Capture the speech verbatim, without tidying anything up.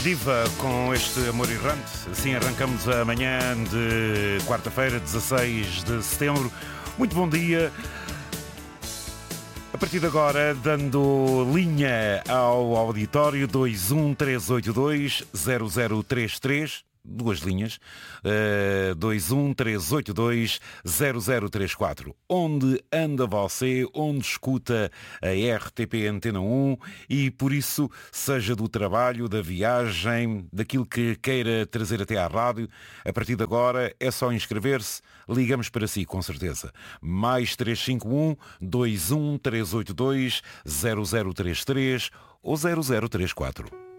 Diva com este amor errante. Assim arrancamos a manhã de quarta-feira, dezasseis de setembro. Muito bom dia. A partir de agora, dando linha ao auditório dois um três oito dois zero zero três três. Duas linhas, uh, dois um três oito dois zero zero três quatro. Onde anda você, onde escuta a R T P Antena um e por isso, seja do trabalho, da viagem, daquilo que queira trazer até à rádio, a partir de agora é só inscrever-se, ligamos para si com certeza. Mais três cinco um dois um três oito dois zero zero três três ou zero zero três quatro.